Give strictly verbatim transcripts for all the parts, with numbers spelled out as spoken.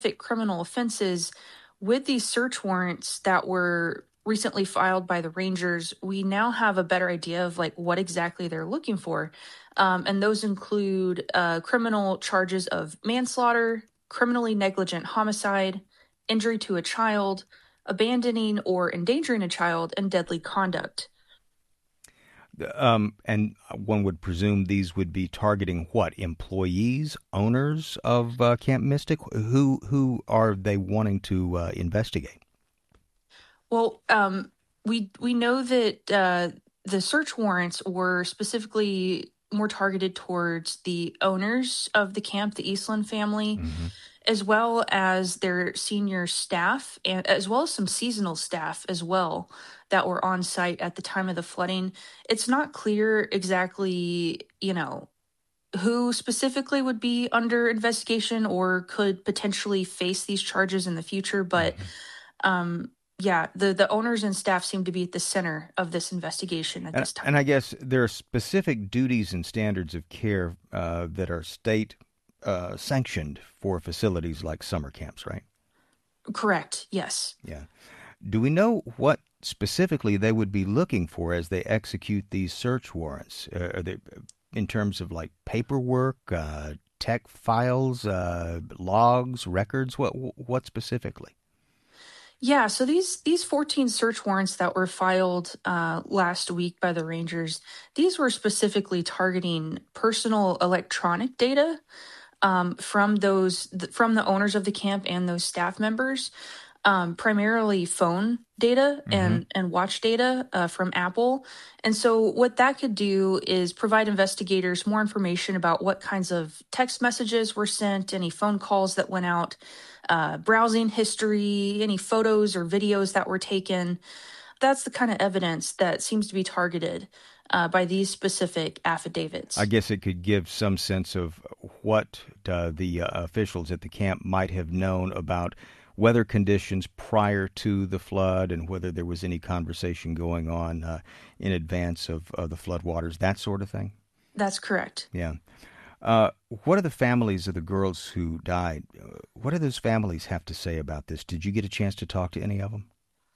criminal offenses, with these search warrants that were recently filed by the Rangers, we now have a better idea of like what exactly they're looking for. Um, and those include uh, criminal charges of manslaughter, criminally negligent homicide, injury to a child, abandoning or endangering a child, and deadly conduct. Um, and one would presume these would be targeting what? Employees, owners of uh, Camp Mystic? Who who are they wanting to uh, investigate? Well, um, we we know that uh, the search warrants were specifically more targeted towards the owners of the camp, the Eastland family, Mm-hmm. as well as their senior staff, and as well as some seasonal staff as well that were on site at the time of the flooding. It's not clear exactly, you know, who specifically would be under investigation or could potentially face these charges in the future, but Mm-hmm. um, yeah, the the owners and staff seem to be at the center of this investigation at And, this and time. I guess there are specific duties and standards of care uh, that are state uh, sanctioned for facilities like summer camps, right? Correct. Yes. Yeah. Do we know what specifically they would be looking for as they execute these search warrants? Uh, are they in terms of like paperwork, uh, tech files, uh, logs, records? What what specifically? Yeah, so these these fourteen search warrants that were filed uh, last week by the Rangers, these were specifically targeting personal electronic data um, from those th- from the owners of the camp and those staff members, um, primarily phone data Mm-hmm. and and watch data uh, from Apple. And so what that could do is provide investigators more information about what kinds of text messages were sent, any phone calls that went out, uh, browsing history, any photos or videos that were taken. That's the kind of evidence that seems to be targeted uh, by these specific I affidavits. guess it could give some sense of what uh, the uh, officials at the camp might have known about weather conditions prior to the flood and whether there was any conversation going on uh, in advance of uh, the floodwaters, that sort of thing. That's correct. Yeah. Uh, what are the families of the girls who died? Uh, What do those families have to say about this? Did you get a chance to talk to any of them?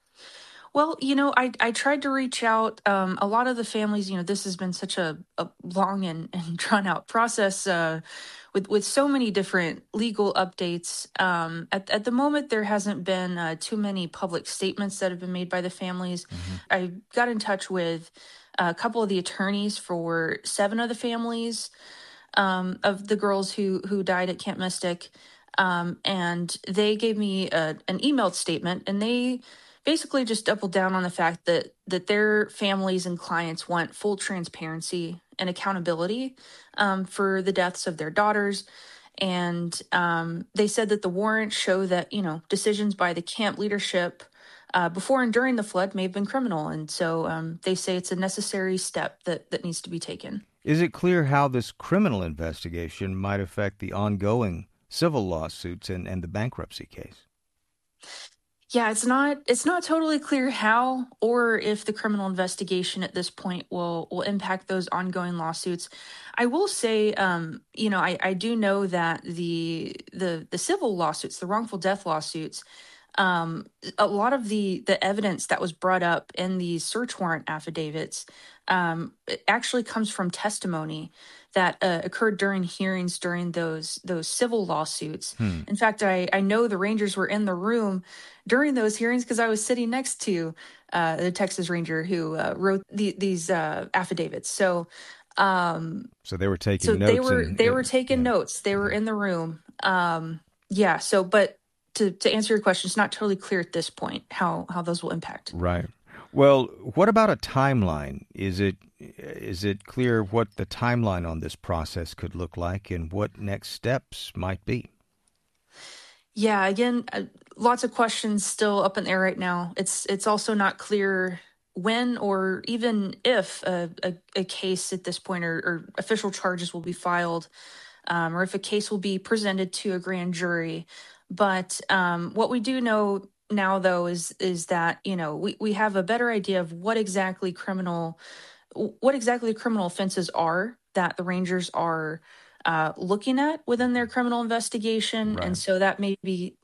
Well, you know, I I tried to reach out. Um, a lot of the families, you know, this has been such a, a long and, and drawn out process uh, with with so many different legal updates. Um, at at the moment, there hasn't been uh, too many public statements that have been made by the families. Hmm. I got in touch with a couple of the attorneys for seven of the families um, of the girls who who died at Camp Mystic, um, and they gave me a, an emailed statement, and they basically just doubled down on the fact that that their families and clients want full transparency and accountability um, for the deaths of their daughters. And um, they said that the warrants show that you know decisions by the camp leadership uh, before and during the flood may have been criminal, and so um, they say it's a necessary step that that needs to be taken. Is it clear how this criminal investigation might affect the ongoing civil lawsuits and, and the bankruptcy case? Yeah, it's not it's not totally clear how or if the criminal investigation at this point will will impact those ongoing lawsuits. I will say, um, you know, I, I do know that the the the civil lawsuits, the wrongful death lawsuits, um, a lot of the the evidence that was brought up in these search warrant affidavits um, it actually comes from testimony that uh, occurred during hearings during those those civil lawsuits. Hmm. In fact, I I know the Rangers were in the room during those hearings because I was sitting next to uh, the Texas Ranger who uh, wrote the, these uh, affidavits. So, um, So they were so taking they notes were and, they uh, were taking yeah. notes. They were Okay. in the room. Um, yeah. So, but to to answer your question, it's not totally clear at this point how how those will impact. Right. Well, what about a timeline? Is it is it clear what the timeline on this process could look like and what next steps might be? Yeah. Again, uh, lots of questions still up in the air right now. It's it's also not clear when or even if a, a, a case at this point or, or official charges will be filed, um, or if a case will be presented to a grand jury. But um, what we do know now, though, is is that you know we, we have a better idea of what exactly criminal what exactly criminal offenses are that the Rangers are uh, looking at within their criminal investigation. And Right. so that may be